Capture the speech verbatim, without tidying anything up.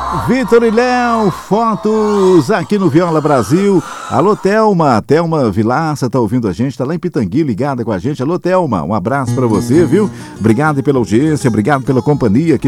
Vitor e Léo, fotos aqui no Viola Brasil. Alô, Thelma, Thelma Vilaça tá ouvindo a gente, tá lá em Pitangui ligada com a gente. Alô, Thelma, um abraço pra você, viu? Obrigado pela audiência, obrigado pela companhia aqui